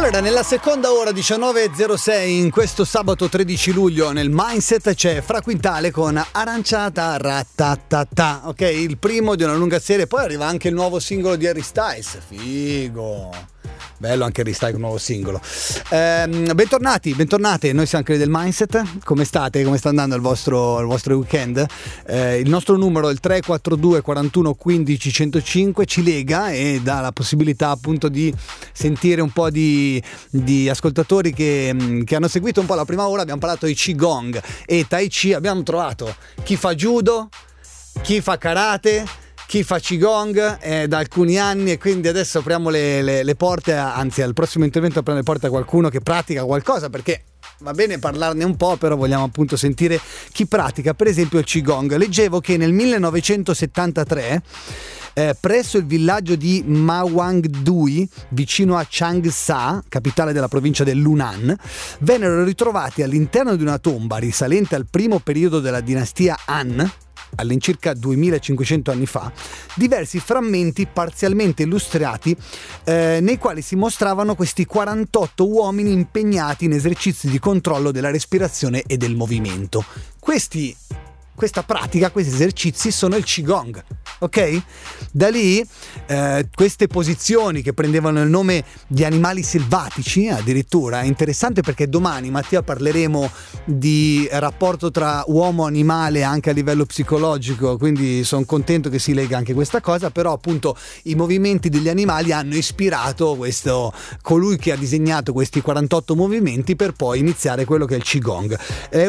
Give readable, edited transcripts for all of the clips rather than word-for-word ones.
Allora, nella seconda ora 19.06 in questo sabato 13 luglio nel Mindset c'è Fra Quintale con Aranciata Ratatata, ok? Il primo di una lunga serie, poi arriva anche il nuovo singolo di Harry Styles, figo! Bello anche Harry Styles, un nuovo singolo. Bentornati, noi siamo quelli del Mindset. Come state? Come sta andando il vostro weekend? Il nostro numero è il 342 41 15 105, ci lega e dà la possibilità appunto di sentire un po' di ascoltatori che hanno seguito un po' la prima ora. Abbiamo parlato di Qigong e Tai Chi, abbiamo trovato chi fa judo, chi fa karate, chi fa Qigong da alcuni anni, e quindi adesso apriamo le porte, anzi al prossimo intervento apriamo le porte a qualcuno che pratica qualcosa, perché va bene parlarne un po', però vogliamo appunto sentire chi pratica per esempio il Qigong. Leggevo che nel 1973 presso il villaggio di Mawangdui, vicino a Changsha, capitale della provincia dell'Hunan, vennero ritrovati all'interno di una tomba risalente al primo periodo della dinastia Han, all'incirca 2500 anni fa, diversi frammenti parzialmente illustrati nei quali si mostravano questi 48 uomini impegnati in esercizi di controllo della respirazione e del movimento. Questa pratica, questi esercizi sono il Qigong, ok? Da lì queste posizioni che prendevano il nome di animali selvatici, addirittura è interessante perché domani Mattia parleremo di rapporto tra uomo e animale anche a livello psicologico, quindi sono contento che si lega anche questa cosa. Però appunto i movimenti degli animali hanno ispirato colui che ha disegnato questi 48 movimenti per poi iniziare quello che è il Qigong. È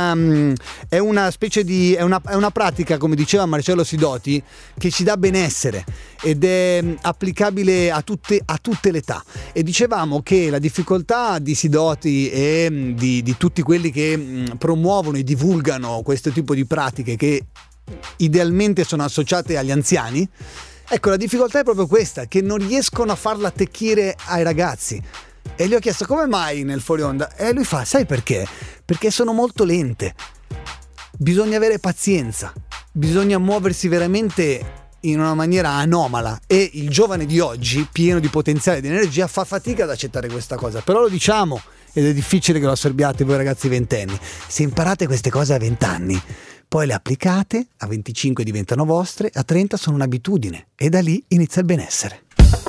una specie di è una pratica, come diceva Marcello Sidoti, che ci dà benessere ed è applicabile a tutte le età. E dicevamo che la difficoltà di Sidoti e di tutti quelli che promuovono e divulgano questo tipo di pratiche, che idealmente sono associate agli anziani, ecco, la difficoltà è proprio questa, che non riescono a farla attecchire ai ragazzi. E gli ho chiesto come mai nel fuori onda, e lui fa: sai perché? Perché sono molto lente. Bisogna avere pazienza, bisogna muoversi veramente in una maniera anomala, e il giovane di oggi, pieno di potenziale e di energia, fa fatica ad accettare questa cosa. Però lo diciamo, ed è difficile che lo assorbiate voi ragazzi ventenni. Se imparate queste cose a 20 anni, poi le applicate, a 25 diventano vostre, a 30 sono un'abitudine, e da lì inizia il benessere.